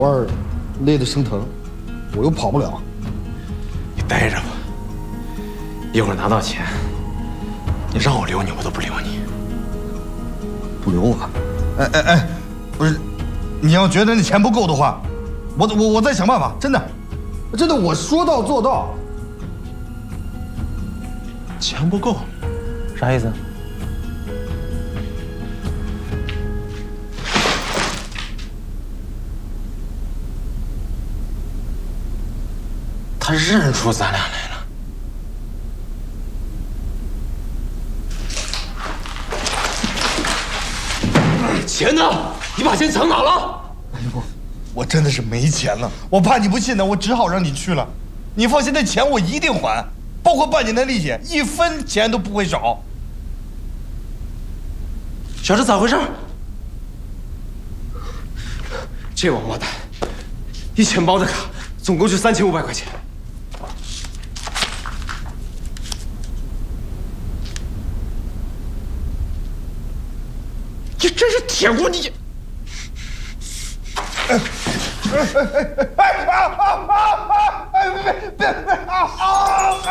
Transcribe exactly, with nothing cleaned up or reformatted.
腕儿累得生疼，我又跑不了。 你待着吧，一会儿拿到钱，你让我留你，我都不留你。 不留我？ 哎哎哎，不是，你要觉得那钱不够的话，我我我再想办法，真的， 真的，我说到做到。 钱不够，啥意思？他认出咱俩来了。钱呢？你把钱藏哪了？ 哎呦，我真的是没钱了，我怕你不信呢，我只好让你去了。你放心，那钱我一定还，包括半年的利息，一分钱都不会少。 小这咋回事？这王八蛋，一钱包的卡，总共就三千五百块钱。你真是铁骨你！ 哎哎哎哎啊啊啊！哎别别别啊啊！